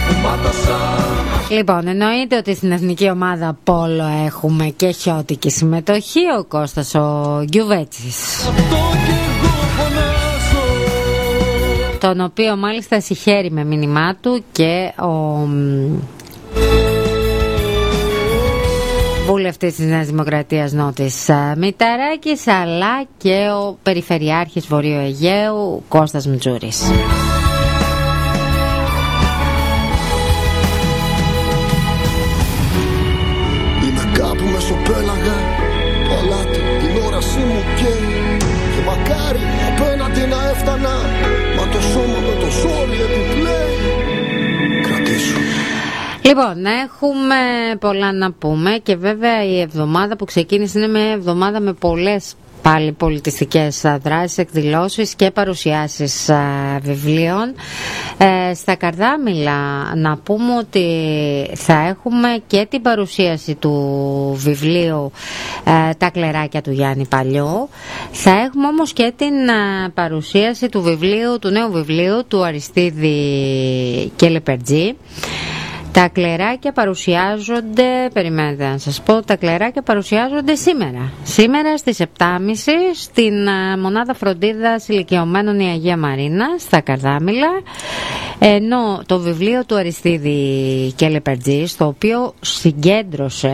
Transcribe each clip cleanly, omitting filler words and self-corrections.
Λοιπόν, εννοείται ότι στην εθνική ομάδα πόλο έχουμε και χιώτικη συμμετοχή. Ο Κώστας ο Γκιουβέτσης, τον οποίο μάλιστα συγχαίρει με μήνυμά του και ο βουλευτής της Νέας Δημοκρατίας Νότης Μηταράκης, αλλά και ο Περιφερειάρχης Βορείου Αιγαίου Κώστας Μιτζούρης. Είμαι κάπου μεσοπέλαγα, το αλάτι την όρασή μου καίει. Και μακάρι απέναντι να έφτανα, μα το σώμα με το ζόρι επιπλέει. Κρατήσου. Λοιπόν, έχουμε πολλά να πούμε και βέβαια η εβδομάδα που ξεκίνησε είναι μια εβδομάδα με πολλές πάλι πολιτιστικές δράσεις, εκδηλώσεις και παρουσιάσεις βιβλίων. Στα Καρδάμιλα να πούμε ότι θα έχουμε και την παρουσίαση του βιβλίου «Τα κλεράκια» του Γιάννη Παλιού. Θα έχουμε όμως και την παρουσίαση του νέου βιβλίου του Αριστίδη και Λεπερτζή. Τα κλεράκια παρουσιάζονται, περιμένετε να σας πω, τα κλεράκια παρουσιάζονται σήμερα στις 7.30 στην μονάδα φροντίδας ηλικιωμένων η Αγία Μαρίνα στα Καρδάμιλα, ενώ το βιβλίο του Αριστίδη και Λεπερτζή, στο οποίο συγκέντρωσε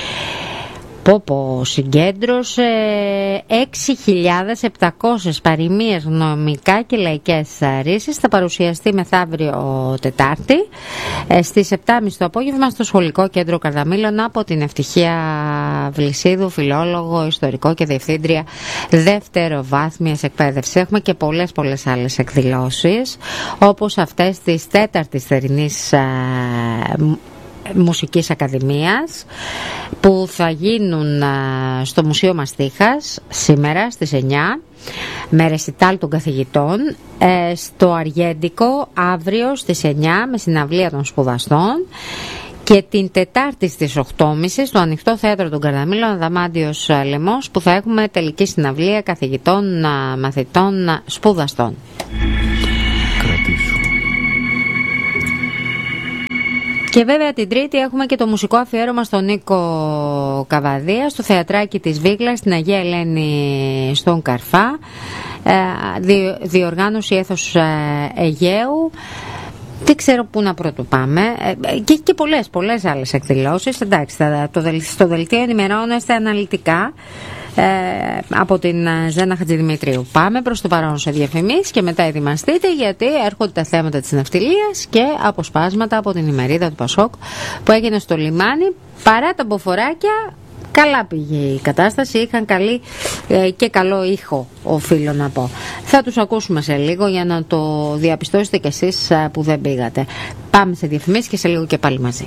6.700 παροιμίες, νομικά και λαϊκές ρίσεις. Θα παρουσιαστεί μεθαύριο Τετάρτη στις 7.30 το απόγευμα στο Σχολικό Κέντρο Καρδαμίλων από την Ευτυχία Βλυσίδου, φιλόλογο, ιστορικό και διευθύντρια δευτεροβάθμιας εκπαίδευσης. Έχουμε και πολλές άλλες εκδηλώσεις, όπως αυτές της 4ης θερινής Μουσικής Ακαδημίας που θα γίνουν στο Μουσείο Μαστίχας σήμερα στις 9 με ρεσιτάλ των καθηγητών, στο Αργέντικο αύριο στις 9 με συναυλία των σπουδαστών, και την Τετάρτη στις 8.30 στο Ανοιχτό Θέατρο των Καρδαμίλων Αδαμάντιος Λεμός που θα έχουμε τελική συναυλία καθηγητών, μαθητών, σπουδαστών. Και βέβαια την Τρίτη έχουμε και το μουσικό αφιέρωμα στον Νίκο Καβαδία στο Θεατράκι της Βίγλας στην Αγία Ελένη στον Καρφά, διοργάνωση Έθος Αιγαίου. Δεν ξέρω πού να πρώτο πάμε, και πολλές άλλες εκδηλώσεις. Εντάξει, στο δελτίο ενημερώνεστε αναλυτικά από την Ζένα Χατζηδημητρίου. Πάμε προς το παρόν σε διαφημίσεις και μετά ετοιμαστείτε, γιατί έρχονται τα θέματα της ναυτιλίας και αποσπάσματα από την ημερίδα του Πασόκ που έγινε στο λιμάνι. Παρά τα μποφοράκια, καλά πήγε η κατάσταση, είχαν καλή και καλό ήχο, οφείλω να πω. Θα τους ακούσουμε σε λίγο για να το διαπιστώσετε κι εσείς που δεν πήγατε. Πάμε σε διαφημίσεις και σε λίγο και πάλι μαζί.